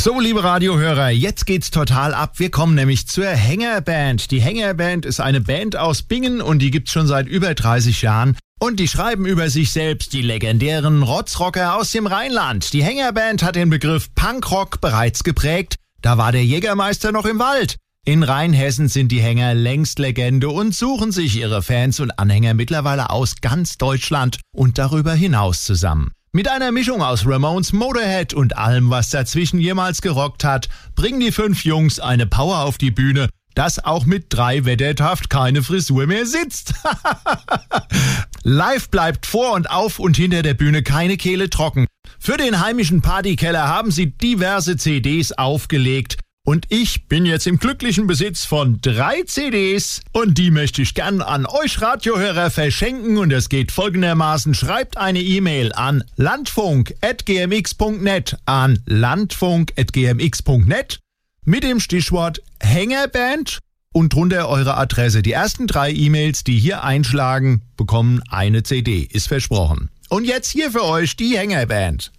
So, liebe Radiohörer, jetzt geht's total ab. Wir kommen nämlich zur Hängerband. Die Hängerband ist eine Band aus Bingen und die gibt's schon seit über 30 Jahren. Und die schreiben über sich selbst, die legendären Rotzrocker aus dem Rheinland. Die Hängerband hat den Begriff Punkrock bereits geprägt. Da war der Jägermeister noch im Wald. In Rheinhessen sind die Hänger längst Legende und suchen sich ihre Fans und Anhänger mittlerweile aus ganz Deutschland und darüber hinaus zusammen. Mit einer Mischung aus Ramones, Motorhead und allem, was dazwischen jemals gerockt hat, bringen die 5 Jungs eine Power auf die Bühne, dass auch mit 3 Wettertaft keine Frisur mehr sitzt. Live bleibt vor und auf und hinter der Bühne keine Kehle trocken. Für den heimischen Partykeller haben sie diverse CDs aufgelegt. Und ich bin jetzt im glücklichen Besitz von 3 CDs und die möchte ich gern an euch Radiohörer verschenken und es geht folgendermaßen. Schreibt eine E-Mail an landfunk@gmx.net mit dem Stichwort Hängerband und drunter eure Adresse. Die ersten 3 E-Mails, die hier einschlagen, bekommen eine CD. Ist versprochen. Und jetzt hier für euch die Hängerband.